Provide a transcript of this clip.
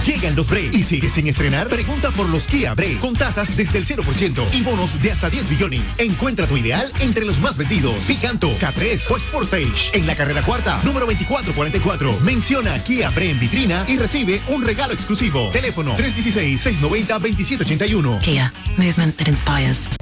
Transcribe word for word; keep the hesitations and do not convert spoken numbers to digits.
Llegan los Bre. ¿Y sigues sin estrenar? Pregunta por los Kia Bre. Con tasas desde el cero por ciento y bonos de hasta diez millones. Encuentra tu ideal entre los más vendidos. Picanto, K tres o Sportage. En la carrera cuarta, número veinticuatro cuarenta y cuatro. Menciona Kia Bre en vitrina y recibe un regalo exclusivo. Teléfono tres uno seis, seis nueve cero, dos siete ocho uno. Kia, movement that inspires.